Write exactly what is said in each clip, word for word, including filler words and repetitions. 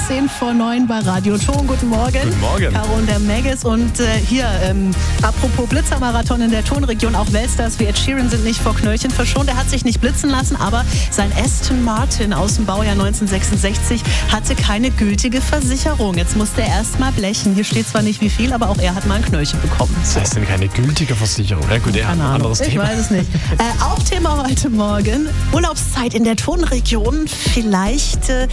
zehn vor neun bei Radio Ton. Guten Morgen. Guten Morgen. Caro und der Maggis. Und äh, hier, ähm, apropos Blitzermarathon in der Tonregion, auch Weltstars wie Ed Sheeran sind nicht vor Knöllchen verschont. Er hat sich nicht blitzen lassen, aber sein Aston Martin aus dem Baujahr neunzehnhundertsechsundsechzig hatte keine gültige Versicherung. Jetzt musste er erst mal blechen. Hier steht zwar nicht wie viel, aber auch er hat mal ein Knöllchen bekommen. Das heißt denn keine gültige Versicherung? Ja gut, er hat ein anderes ich Thema. Ich weiß es nicht. äh, auch Thema heute Morgen, Urlaubszeit in der Tonregion. Vielleicht äh,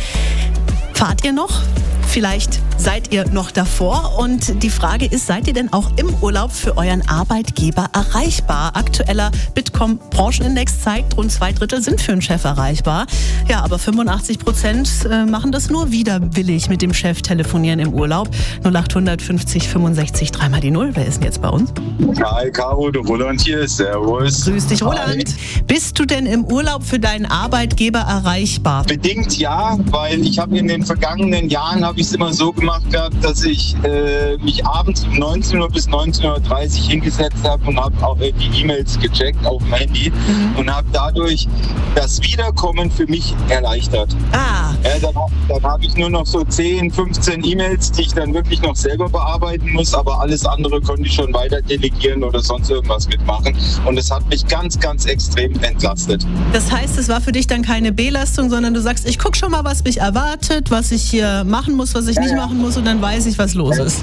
fahrt ihr noch? Vielleicht seid ihr noch davor. Und die Frage ist, seid ihr denn auch im Urlaub für euren Arbeitgeber erreichbar? Aktueller Bitkom-Branchenindex zeigt, rund zwei Drittel sind für einen Chef erreichbar. Ja, aber fünfundachtzig Prozent machen das nur widerwillig mit dem Chef telefonieren im Urlaub. null acht fünfzig fünfundsechzig dreimal die Null. Wer ist denn jetzt bei uns? Hi Caro, der Roland hier. Servus. Grüß dich, Roland. Hi. Bist du denn im Urlaub für deinen Arbeitgeber erreichbar? Bedingt ja, weil ich habe in den vergangenen Jahren habe ich es immer so gemacht gehabt, dass ich äh, mich abends um neunzehn Uhr bis neunzehn Uhr dreißig hingesetzt habe und habe auch äh, die E-Mails gecheckt auf dem Handy mhm. und habe dadurch das Wiederkommen für mich erleichtert. Ah. Ja, dann dann habe ich nur noch so zehn, fünfzehn E-Mails, die ich dann wirklich noch selber bearbeiten muss, aber alles andere konnte ich schon weiter delegieren oder sonst irgendwas mitmachen. Und es hat mich ganz, ganz extrem entlastet. Das heißt, es war für dich dann keine Belastung, sondern du sagst, ich gucke schon mal, was mich erwartet, was ich hier machen muss, was ich ja, nicht ja. machen muss und dann weiß ich, was los ist.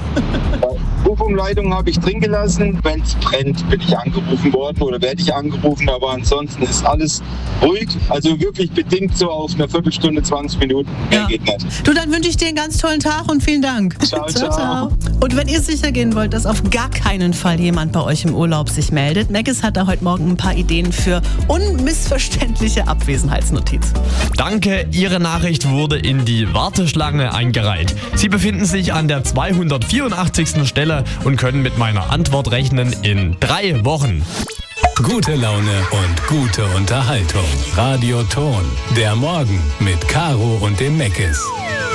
Rufumleitung habe ich drin gelassen. Wenn es brennt, bin ich angerufen worden oder werde ich angerufen, aber ansonsten ist alles ruhig. Also wirklich bedingt so auf eine Viertelstunde, zwanzig Minuten. Mehr ja. geht nicht. Du, dann wünsche ich dir einen ganz tollen Tag und vielen Dank. Ciao, ciao, ciao. Und wenn ihr sicher gehen wollt, dass auf gar keinen Fall jemand bei euch im Urlaub sich meldet, Maggis hat da heute Morgen ein paar Ideen für unmissverständliche Abwesenheitsnotiz. Danke, Ihre Nachricht wurde in die Warteschlange eingereiht. Sie befinden sich an der zweihundertvierundachtzigsten Stelle und können mit meiner Antwort rechnen in drei Wochen. Gute Laune und gute Unterhaltung. Radio Ton. Der Morgen mit Caro und dem Maggis.